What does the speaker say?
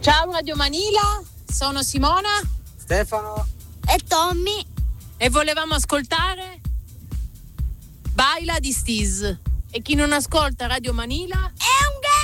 Ciao Radio Manila, sono Simona, Stefano e Tommy e volevamo ascoltare Baila di Stiz. E chi non ascolta Radio Manila